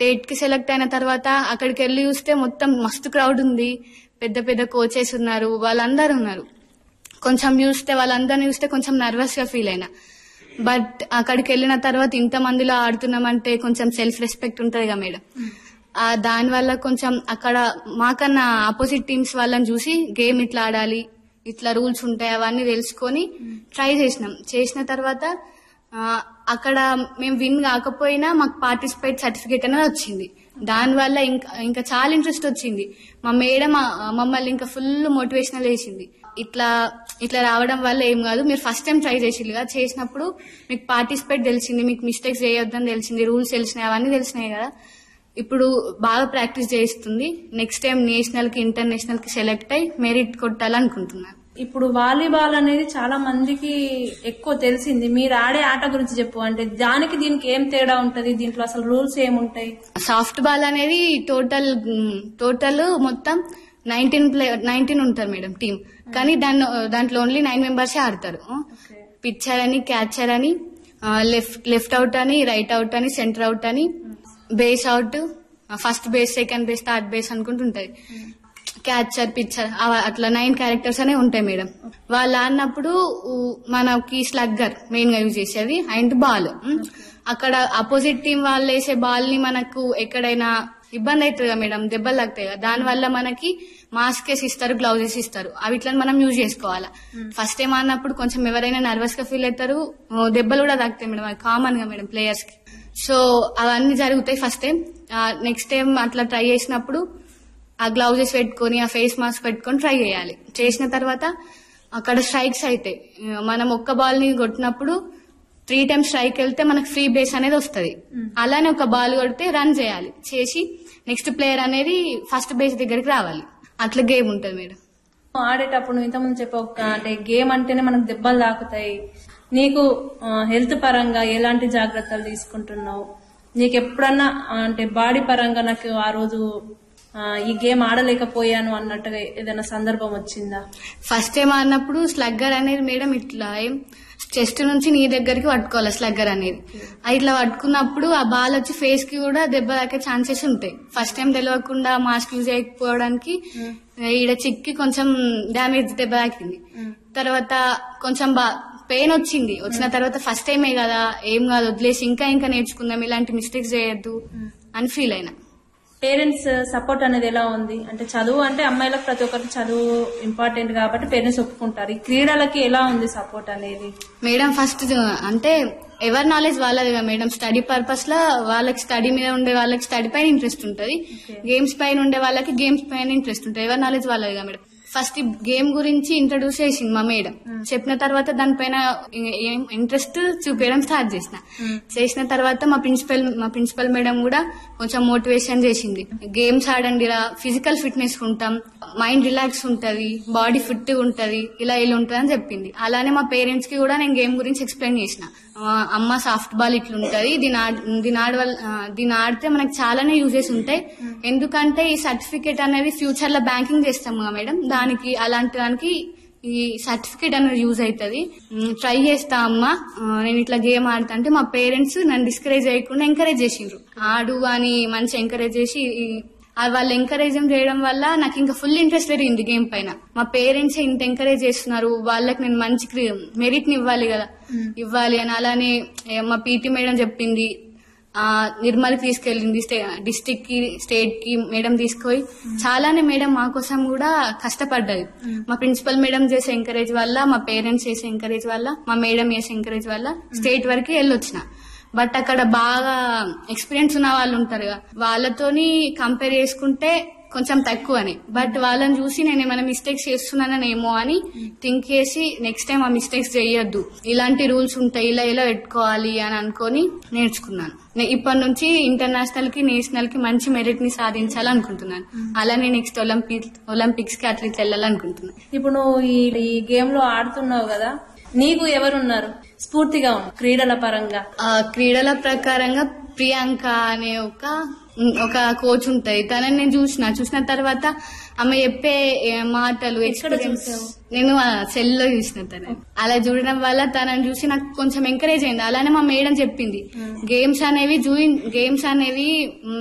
State కి select అయిన తర్వాత అక్కడికి వెళ్లి చూస్తే మొత్తం మస్తు క్రౌడ్ ఉంది, పెద్ద పెద్ద కోచెస్ ఉన్నారు, వాళ్ళందరూ ఉన్నారు. కొంచెం చూస్తే వాళ్ళందరినీ చూస్తే కొంచెం నర్వస్ గా ఫీల్ అయినా. బట్ అక్కడికి వెళ్ళిన తర్వాత ఇంత మందిలో ఆడుతున్నామంటే కొంచెం సెల్ఫ్ రెస్పెక్ట్ ఉంటది కదా మేడం. దాని వల్ల కొంచెం అక్కడ మాకన్నా ఆపోజిట్ టీమ్స్ వాళ్ళని చూసి గేమ్ ఇట్లా ఆడాలి, ఇట్లా రూల్స్ ఉంటాయి అవన్నీ తెలుసుకొని ట్రై చేసిన తర్వాత అక్కడ మేము విన్ కాకపోయినా మాకు పార్టిసిపేట్ సర్టిఫికేట్ అనేది వచ్చింది. దానివల్ల ఇంకా చాలా ఇంట్రెస్ట్ వచ్చింది. మా మేడం మమ్మల్ని ఇంకా ఫుల్ మోటివేషనల్ చేసింది. ఇట్లా రావడం వల్ల ఏం కాదు, మీరు ఫస్ట్ టైం ట్రై చేసిల్లుగా, చేసినప్పుడు మీకు పార్టిసిపేట్ తెలిసింది, మీకు మిస్టేక్స్ చేయొద్దని తెలిసింది, రూల్స్ తెలిసినాయి, అవన్నీ తెలిసినాయి కదా. ఇప్పుడు బాగా ప్రాక్టీస్ చేస్తుంది. నెక్స్ట్ టైం నేషనల్ కి ఇంటర్నేషనల్ కి సెలెక్ట్ అయి మెరిట్ కొట్టాలనుకుంటున్నాను. ఇప్పుడు వాలీబాల్ అనేది చాలా మందికి ఎక్కువ తెలిసింది. మీరు ఆడే ఆట గురించి చెప్పు. అంటే దానికి దీనికి ఏం తేడా ఉంటది, దీంట్లో అసలు రూల్స్ ఏముంటాయి? సాఫ్ట్ బాల్ అనేది టోటల్ మొత్తం 19 ఉంటారు మేడం టీం. కానీ దాంట్లో ఓన్లీ 9 మెంబర్స్ ఆడతారు. పిచ్చర్ అని, క్యాచర్ అని, లెఫ్ట్ అవుట్ అని, రైట్ అవుట్ అని, సెంటర్ అవుట్ అని, base out, first base, second base, third base అనుకుంటుంటది. Catcher, picture అట్లా 9 క్యారెక్టర్స్ అనే ఉంటాయి మేడం. వాళ్ళు ఆడినప్పుడు మనకి స్లగ్గర్ మెయిన్ గా యూజ్ చేసేది అండ్ బాల్. అక్కడ అపోజిట్ టీం వాళ్ళు వేసే బాల్ ని మనకు ఎక్కడైనా ఇబ్బంది అవుతుంది కదా మేడం, దెబ్బలు తాగుతాయి కదా. దానివల్ల మనకి మాస్కేస్ ఇస్తారు, గ్లౌజెస్ ఇస్తారు, అవి ఇట్లా మనం యూజ్ చేసుకోవాలా. ఫస్ట్ టైం ఆడినప్పుడు కొంచెం ఎవరైనా నర్వస్ గా ఫీల్ అవుతారు, దెబ్బలు కూడా తాగుతాయి మేడం, అది కామన్ గా మేడం ప్లేయర్స్ కి. సో అవన్నీ జరుగుతాయి ఫస్ట్ టైం. నెక్స్ట్ టైం అట్లా ట్రై చేసినప్పుడు ఆ గ్లౌజెస్ పెట్టుకొని, ఆ ఫేస్ మాస్క్ పెట్టుకొని ట్రై చేయాలి. చేసిన తర్వాత అక్కడ స్ట్రైక్స్ అయితే మనం ఒక్క బాల్ ని కొట్టినప్పుడు 3 times స్ట్రైక్ వెళ్తే మనకు ఫ్రీ బేస్ అనేది వస్తుంది. అలానే ఒక బాల్ కొడితే రన్ చేయాలి, చేసి నెక్స్ట్ ప్లేయర్ అనేది ఫస్ట్ బేస్ దగ్గరికి రావాలి. అట్లా గేమ్ ఉంటది మేడం. ఆడేటప్పుడు ఇంతకుముందు చెప్పావు, అంటే గేమ్ అంటేనే మనకు దెబ్బలు తాకుతాయి. నీకు హెల్త్ పరంగా ఎలాంటి జాగ్రత్తలు తీసుకుంటున్నావు? నీకు ఎప్పుడన్నా అంటే బాడీ పరంగా నాకు ఆ రోజు ఈ గేమ్ ఆడలేకపోయాను అన్నట్టుగా ఏదైనా సందర్భం వచ్చిందా? ఫస్ట్ టైం ఆడినప్పుడు స్లగ్గర్ అనేది మేడం ఇట్లా చెస్ట్ నుంచి నీ దగ్గరికి పట్టుకోవాలి. స్లగ్గర్ అనేది ఇట్లా పట్టుకున్నప్పుడు ఆ బాల్ వచ్చి ఫేస్ కి కూడా దెబ్బ తాకే ఛాన్సెస్ ఉంటాయి. ఫస్ట్ టైం తెలియకుండా మాస్క్ యూజ్ చేయకపోవడానికి ఈడ చిక్కి కొంచెం డ్యామేజ్ దెబ్బ తాకింది. తర్వాత కొంచెం పెయిన్ వచ్చిన తర్వాత ఫస్ట్ టైమే కదా, ఏం కాదు వదిలేసి ఇంకా నేర్చుకుందాం, ఇలాంటి మిస్టేక్స్ చేయొద్దు అని ఫీల్ అయినా. పేరెంట్స్ సపోర్ట్ అనేది ఎలా ఉంది? అంటే చదువు అంటే అమ్మాయిలకు ప్రతి ఒక్కరికి చదువు ఇంపార్టెంట్ కాబట్టి పేరెంట్స్ ఒప్పుకుంటారు. ఈ క్రీడలకి ఎలా ఉంది సపోర్ట్ అనేది? మేడం ఫస్ట్ అంటే ఎవరి నాలెడ్జ్ వాళ్ళది కదా మేడం. స్టడీ పర్పస్ లో వాళ్ళకి స్టడీ మీద ఉండే వాళ్ళకి స్టడీ పైన ఇంట్రెస్ట్ ఉంటుంది, గేమ్స్ పైన ఉండే వాళ్ళకి గేమ్స్ పైన ఇంట్రెస్ట్ ఉంటుంది. ఎవరి నాలెడ్జ్ వాళ్ళది కదా మేడం. ఫస్ట్ ఈ గేమ్ గురించి ఇంట్రడ్యూస్ చేసింది మా మేడం. చెప్పిన తర్వాత దానిపైన ఇంట్రెస్ట్ చూపించడం స్టార్ట్ చేసిన తర్వాత మా ప్రిన్సిపల్ మేడం కూడా కొంచెం మోటివేషన్ చేసింది. గేమ్స్ ఆడండిరా, ఫిజికల్ ఫిట్నెస్ ఉంటాం, మైండ్ రిలాక్స్ ఉంటది, బాడీ ఫిట్ ఉంటది, ఇలా ఉంటది అని చెప్పింది. అలానే మా పేరెంట్స్ కి కూడా నేను గేమ్ గురించి ఎక్స్ప్లెయిన్ చేసిన. అమ్మ సాఫ్ట్ బాల్ ఇట్లుంటది, దీని ఆడితే మనకు చాలానే యూజెస్ ఉంటాయి. ఎందుకంటే ఈ సర్టిఫికేట్ అనేది ఫ్యూచర్ లో బ్యాంకింగ్ చేస్తాం కదా మేడం, అలాంటి దానికి ఈ సర్టిఫికేట్ అనేది యూజ్ అవుతుంది. ట్రై చేస్తా అమ్మా, నేను ఇట్లా గేమ్ ఆడతా అంటే మా పేరెంట్స్ నన్ను డిస్కరేజ్ చేయకుండా ఎంకరేజ్ చేసిండ్రు. ఆడు అని మంచి ఎంకరేజ్ చేసి వాళ్ళు ఎంకరేజ్ చేయడం వల్ల నాకు ఇంకా ఫుల్ ఇంట్రెస్ట్ పెరిగింది గేమ్ పైన. మా పేరెంట్స్ ఇంత ఎంకరేజ్ చేస్తున్నారు, వాళ్ళకి నేను మంచి మెరిట్ ని ఇవ్వాలి అని. అలానే మా పీటీ మేడం చెప్పింది, నిర్మల్ కి తీసుకెళ్ళింది, డిస్ట్రిక్ట్ కి, స్టేట్ కి మేడం తీసుకుపోయి చాలానే మేడం మా కోసం కూడా కష్టపడ్డది. మా ప్రిన్సిపల్ మేడం చేసే ఎంకరేజ్ వల్ల, మా పేరెంట్స్ చేసే ఎంకరేజ్ వల్ల, మా మేడం చేసే ఎంకరేజ్ వల్ల స్టేట్ వరకు వెళ్ళొచ్చిన. బట్ అక్కడ బాగా ఎక్స్పీరియన్స్ ఉన్న వాళ్ళు ఉంటారు కదా, వాళ్ళతోని కంపేర్ చేసుకుంటే కొంచెం తక్కువని. బట్ వాళ్ళని చూసి నేను ఏమైనా మిస్టేక్స్ చేస్తున్నానేమో అని థింక్ చేసి నెక్స్ట్ టైం ఆ మిస్టేక్స్ చేయొద్దు, ఇలాంటి రూల్స్ ఉంటాయి, ఇలా పెట్టుకోవాలి అని అనుకొని నేర్చుకున్నాను. ఇప్పటి నుంచి ఇంటర్నేషనల్ కి, నేషనల్ కి మంచి మెరిట్ ని సాధించాలనుకుంటున్నాను. అలానే నెక్స్ట్ ఒలింపిక్స్ కి అట్లా వెళ్ళాలనుకుంటున్నాను. ఇప్పుడు నువ్వు ఈ గేమ్ లో ఆడుతున్నావు కదా, నీకు ఎవరున్నారు స్ఫూర్తిగా క్రీడల పరంగా? క్రీడల ప్రకారంగా ప్రియాంక అనే ఒక కోచ్ ఉంటది, తనని నేను చూసిన తర్వాత ఆమె చెప్పే మాటలు, ఎక్స్పీరియన్స్ నేను సెల్ లో చూసిన. తన అలా చూడడం వల్ల తనని చూసి నాకు కొంచెం ఎంకరేజ్ అయింది. అలానే మా మేడం చెప్పింది, గేమ్స్ అనేవి